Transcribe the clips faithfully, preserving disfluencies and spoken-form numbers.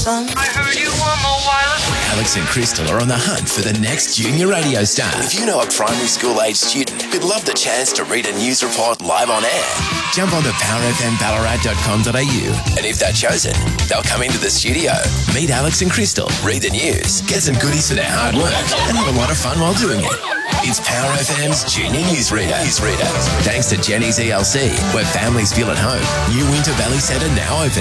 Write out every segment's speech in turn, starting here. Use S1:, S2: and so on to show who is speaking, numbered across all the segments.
S1: son.
S2: I heard you want more wireless.
S3: Alex and Crystal are on the hunt for the next junior radio star. If you know a primary school age student who'd love the chance to read a news report live on air, jump on to power f m ballarat dot com dot a u, and if they're chosen, they'll come into the studio, meet Alex and Crystal, read the news, get some goodies for their hard work, and have a lot of fun while doing it. It's Power F M's Junior Newsreader. Newsreader. Thanks to Jenny's E L C, where families feel at home. New Winter Valley Centre now open.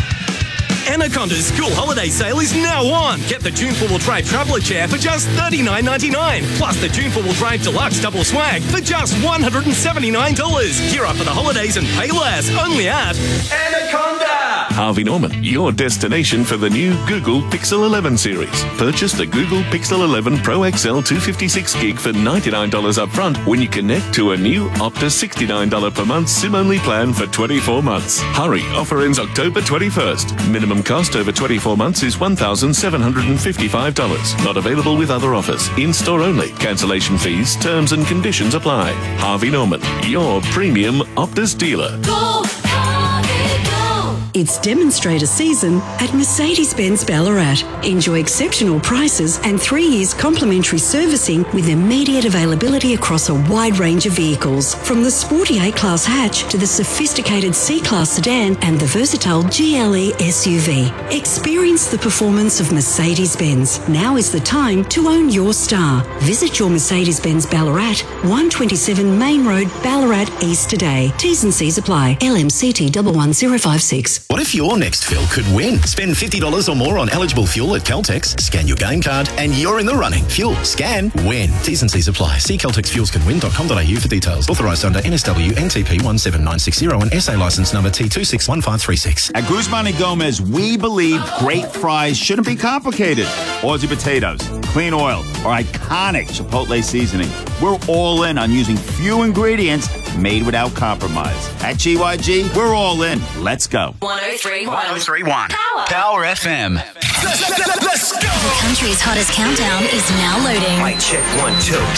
S4: Anaconda's school holiday sale is now on. Get the June four-wheel drive traveller chair for just thirty-nine ninety-nine. Plus the June four-wheel drive deluxe double swag for just one hundred seventy-nine dollars. Gear up for the holidays and pay less. Only at Anaconda.
S5: Harvey Norman, your destination for the new Google Pixel eleven series. Purchase the Google Pixel eleven Pro X L two fifty-six gig for ninety-nine dollars up front when you connect to a new Optus sixty-nine dollars per month SIM-only plan for twenty-four months. Hurry, offer ends October twenty-first. Minimum cost over twenty-four months is one thousand seven hundred fifty-five dollars. Not available with other offers. In-store only. Cancellation fees, terms and conditions apply. Harvey Norman, your premium Optus dealer.
S6: Go, Harvey, go.
S7: It's demonstrator season at Mercedes-Benz Ballarat. Enjoy exceptional prices and three years complimentary servicing with immediate availability across a wide range of vehicles, from the sporty A-Class hatch to the sophisticated C-Class sedan and the versatile G L E S U V. Experience the performance of Mercedes-Benz. Now is the time to own your star. Visit your Mercedes-Benz Ballarat, one twenty-seven Main Road, Ballarat East today. T's and C's apply. L M C T one one zero five six.
S8: What if your next fill could win? Spend fifty dollars or more on eligible fuel at Caltex, scan your game card, and you're in the running. Fuel, scan, win. T's and C's apply. See caltex fuels can win dot com dot a u for details. Authorised under N S W N T P one seven nine six zero and S A licence number T two six one five three six.
S9: At Guzman and Gomez, we believe great fries shouldn't be complicated. Aussie potatoes, clean oil, or iconic Chipotle seasoning. We're all in on using few ingredients made without compromise. At G Y G, we're all in. Let's go.
S6: one oh three point one.
S10: one oh three point one.
S6: Power.
S10: Power F M.
S6: Let's go. The country's hottest countdown is now loading.
S10: Mic check one, two.